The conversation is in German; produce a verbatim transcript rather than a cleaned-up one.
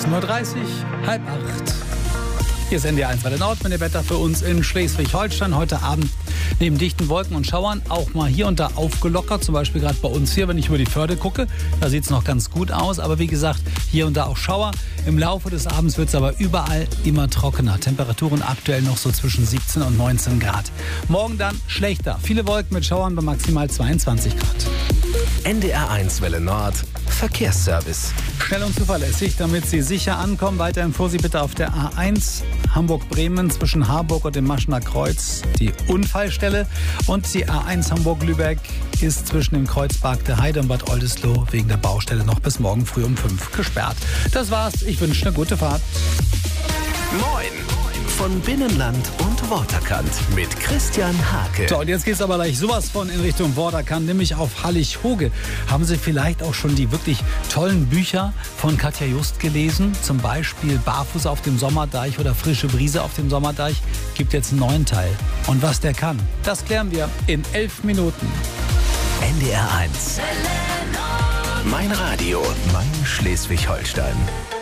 siebzehn Uhr dreißig, halb acht. Hier ist N D R eins Welle Nord mit dem Wetter für uns in Schleswig-Holstein. Heute Abend neben dichten Wolken und Schauern auch mal hier und da aufgelockert. Zum Beispiel gerade bei uns hier, wenn ich über die Förde gucke. Da sieht es noch ganz gut aus. Aber wie gesagt, hier und da auch Schauer. Im Laufe des Abends wird es aber überall immer trockener. Temperaturen aktuell noch so zwischen siebzehn und neunzehn Grad. Morgen dann schlechter. Viele Wolken mit Schauern bei maximal zweiundzwanzig Grad. N D R eins Welle Nord Verkehrsservice. Schnell und zuverlässig, damit Sie sicher ankommen. Weiterhin Vorsicht bitte auf der A eins Hamburg-Bremen zwischen Harburg und dem Maschener Kreuz die Unfallstelle. Und die A eins Hamburg-Lübeck ist zwischen dem Kreuzberg der Heide und Bad Oldesloe wegen der Baustelle noch bis morgen früh um fünf gesperrt. Das war's. Ich wünsche eine gute Fahrt. Moin! Von Binnenland und Waterkant mit Christian Hake. So, und jetzt geht's aber gleich sowas von in Richtung Waterkant, nämlich auf Hallig-Hoge. Haben Sie vielleicht auch schon die wirklich tollen Bücher von Katja Just gelesen? Zum Beispiel Barfuß auf dem Sommerdeich oder Frische Brise auf dem Sommerdeich. Gibt jetzt einen neuen Teil. Und was der kann, das klären wir in elf Minuten. N D R eins. Mein Radio, mein Schleswig-Holstein.